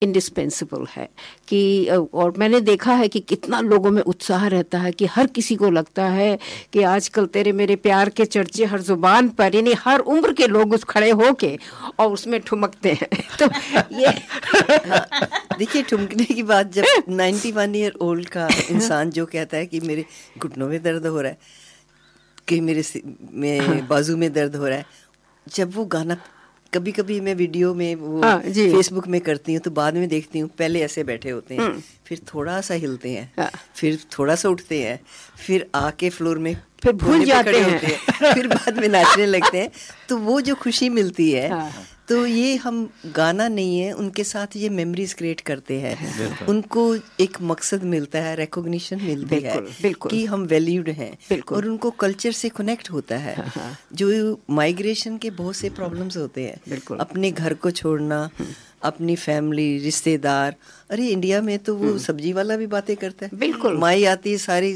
Indispensable है कि और मैंने देखा है कि कितना लोगों में उत्साह रहता है कि हर किसी को लगता है कि आजकल तेरे मेरे प्यार के चर्चे हर जुबान पर, यानी हर उम्र के लोग उस खड़े होके और उसमें ठुमकते हैं। तो ये देखिए, ठुमकने की बात, जब 91 ईयर ओल्ड का इंसान जो कहता है कि मेरे घुटनों में दर्द हो रहा है, कि मेरे बाजू में दर्द हो रहा है, जब वो गाना कभी कभी मैं वीडियो में वो फेसबुक में करती हूँ तो बाद में देखती हूँ, पहले ऐसे बैठे होते हैं, फिर थोड़ा सा हिलते हैं, फिर थोड़ा सा उठते हैं, फिर आके फ्लोर में फिर भूल जाते हैं, फिर बाद में नाचने लगते हैं। तो वो जो खुशी मिलती है, तो ये हम गाना नहीं है, उनके साथ ये मेमोरीज क्रिएट करते हैं, उनको एक मकसद मिलता है, रिकॉग्निशन मिलती है कि हम वैल्यूड हैं, और उनको कल्चर से कनेक्ट होता है। जो माइग्रेशन के बहुत से प्रॉब्लम्स होते हैं, अपने घर को छोड़ना, अपनी फैमिली, रिश्तेदार, अरे इंडिया में तो वो सब्जी वाला भी बातें करता है, बिल्कुल माई आती है,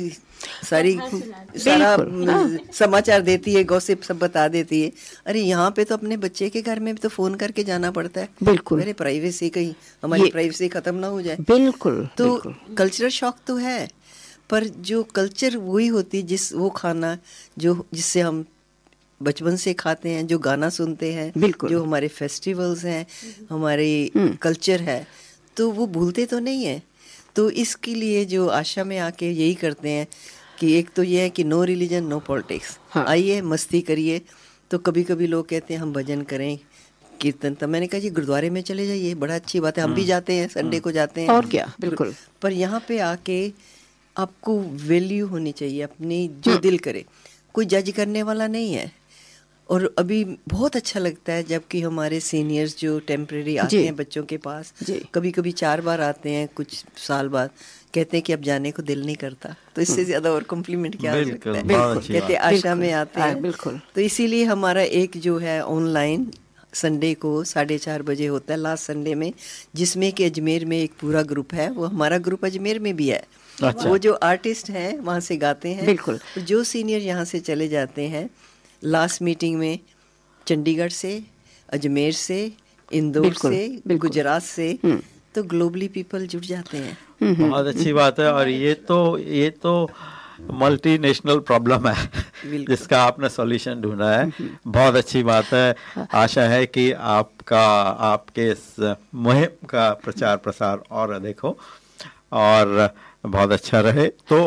सारा समाचार देती है, गॉसिप सब बता देती है। अरे यहाँ पे तो अपने बच्चे के घर में तो फोन करके जाना पड़ता है, बिल्कुल, मेरे प्राइवेसी, कहीं हमारी प्राइवेसी खत्म ना हो जाए। बिल्कुल। तो कल्चरल शॉक तो है, पर जो कल्चर वही होती है, वो खाना जिससे हम बचपन से खाते हैं, जो गाना सुनते हैं, जो हमारे फेस्टिवल्स हैं, हमारे कल्चर है, तो वो भूलते तो नहीं है। तो इसके लिए जो आशा में आके यही करते हैं कि एक तो ये है कि नो रिलीजन नो पॉलिटिक्स, आइए मस्ती करिए। तो कभी कभी लोग कहते हैं हम भजन करें, कीर्तन, तो मैंने कहा जी गुरुद्वारे में चले जाइए, बड़ा अच्छी बात है, हम भी जाते हैं, संडे को जाते हैं, और क्या, बिल्कुल। पर यहाँ पे आके आपको वैल्यू होनी चाहिए अपनी, जो दिल करे, कोई जज करने वाला नहीं है। और अभी बहुत अच्छा लगता है जबकि हमारे सीनियर्स जो टेम्परेरी आते हैं बच्चों के पास, कभी कभी 4 बार आते हैं, कुछ साल बाद कहते हैं कि अब जाने को दिल नहीं करता। तो इससे ज्यादा और कॉम्प्लीमेंट क्या हो सकता है। कहते आशा में आते हैं, बिल्कुल। तो इसीलिए हमारा एक जो है ऑनलाइन संडे को 4:30 बजे होता है, लास्ट संडे में, जिसमें कि अजमेर में एक पूरा ग्रुप है, वो हमारा ग्रुप अजमेर में भी है। अच्छा। वो जो आर्टिस्ट हैं वहाँ से गाते हैं, बिल्कुल। जो सीनियर यहाँ से चले जाते हैं, लास्ट मीटिंग में चंडीगढ़ से, अजमेर से, इंदौर से, गुजरात से, तो ग्लोबली पीपल जुड़ जाते हैं। बहुत अच्छी बात है। और ये तो मल्टीनेशनल प्रॉब्लम है जिसका आपने सॉल्यूशन ढूंढा है, बहुत अच्छी बात है। आशा है कि आपके इस मुहिम का प्रचार प्रसार और अधिक हो और बहुत अच्छा रहे। तो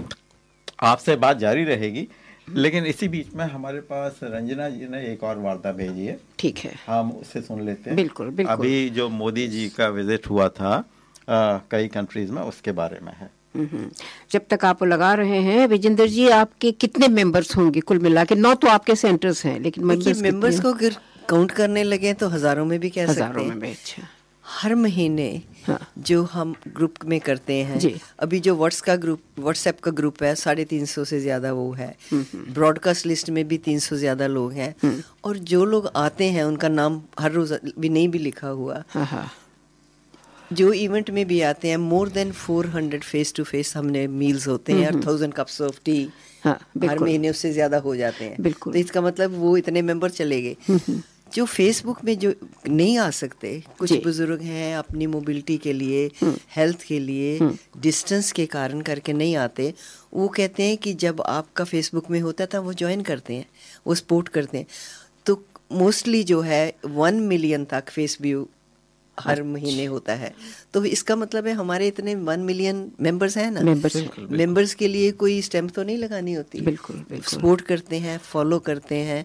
आपसे बात जारी रहेगी, लेकिन इसी बीच में हमारे पास रंजना जी ने एक और वार्ता भेजी है, ठीक है, हम उससे सुन लेते हैं। बिल्कुल, बिल्कुल। अभी जो मोदी जी का विजिट हुआ था कई कंट्रीज में, उसके बारे में है। जब तक आप लगा रहे हैं विजेंद्र जी, आपके कितने मेंबर्स होंगे कुल मिला के? 9 तो आपके सेंटर्स हैं, लेकिन मेंबर्स को अगर काउंट करने लगे तो हज़ारों में भी कह सकते हैं। हज़ारों में। अच्छा। हर महीने जो हम ग्रुप में करते हैं, अभी जो व्हाट्सएप का ग्रुप है, 350 से ज़्यादा वो है, ब्रॉडकास्ट लिस्ट में भी 300 ज़्यादा लोग हैं, और जो लोग आते हैं उनका नाम हर रोज़ भी नहीं भी लिखा हुआ, जो इवेंट में भी आते हैं, more than 400 face to face हमने मील्स होते हैं, 1000 कप्स ऑफ टी हर महीने, उससे ज़्यादा हो जाते हैं। तो इसका मतलब वो इतने मेंबर चले गए। जो फेसबुक में जो नहीं आ सकते, कुछ बुजुर्ग हैं अपनी मोबिलिटी के लिए, हेल्थ के लिए, डिस्टेंस के कारण करके नहीं आते, वो कहते हैं कि जब आपका फेसबुक में होता था वो ज्वाइन करते हैं, वो सपोर्ट करते हैं। तो मोस्टली जो है 1 मिलियन तक फेस व्यू हर महीने होता है। तो इसका मतलब है हमारे इतने 1 मिलियन मेंबर्स हैं ना, मेंबर्स के लिए कोई स्टैम्प तो नहीं लगानी होती, बिल्कुल, सपोर्ट करते हैं, फॉलो करते हैं।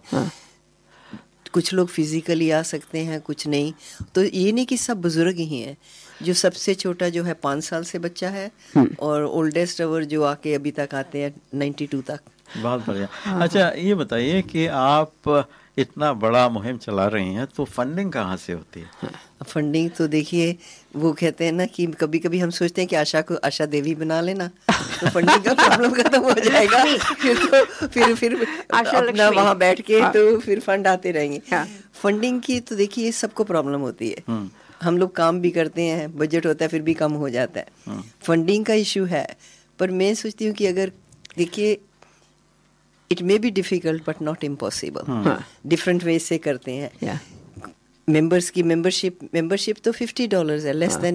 कुछ लोग फिजिकली आ सकते हैं, कुछ नहीं। तो ये नहीं कि सब बुजुर्ग ही हैं, जो सबसे छोटा जो है 5 साल से बच्चा है, और ओल्डेस्ट अवर जो आके अभी तक आते हैं 92 तक। बहुत बढ़िया। अच्छा, ये बताइए कि आप इतना बड़ा मुहिम चला रही हैं, तो फंडिंग कहाँ से होती है? फंडिंग तो देखिए, वो कहते हैं ना कि कभी कभी हम सोचते हैं कि आशा को आशा देवी बना लेना, तो फंडिंग का प्रॉब्लम खत्म हो जाएगा। फिर अपना वहाँ बैठ के तो फिर फंड आते रहेंगे। फंडिंग की तो देखिए सबको प्रॉब्लम होती है, हम लोग काम भी करते हैं, बजट होता है फिर भी कम हो जाता है, फंडिंग का इशू है। पर मैं सोचती हूँ कि अगर देखिए, it may be difficult but not impossible, different way से करते हैं। मेंबर्स की मेंबरशिप तो $50 है, लेस देन